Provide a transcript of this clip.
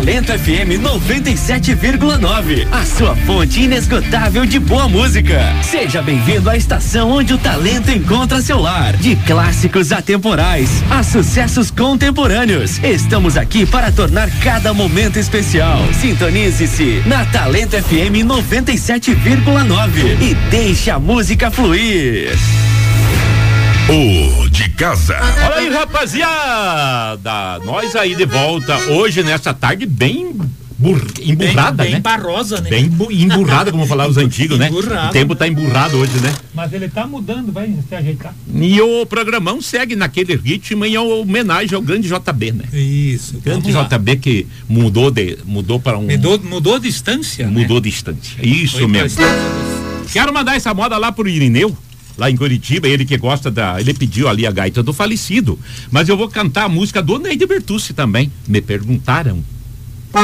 Talento FM 97,9. A sua fonte inesgotável de boa música. Seja bem-vindo à estação onde o talento encontra seu lar. De clássicos atemporais a sucessos contemporâneos. Estamos aqui para tornar cada momento especial. Sintonize-se na Talento FM 97,9 e deixe a música fluir. O de casa. Olha aí, rapaziada, nós aí de volta hoje nessa tarde bem emburrada, bem né? barrosa, né? Bem emburrada, como falavam os antigos, né? Emburrada. O tempo tá emburrado hoje, né? Mas ele tá mudando, vai se ajeitar. E o programão segue naquele ritmo em homenagem ao grande JB, né? Isso. Grande JB que mudou para um... Mudou a distância, Mudou né? distância. Isso Foi mesmo. Quero mandar essa moda lá pro Irineu, lá em Curitiba, ele que gosta ele pediu ali a gaita do falecido, mas eu vou cantar a música do Neide Bertucci também. Me perguntaram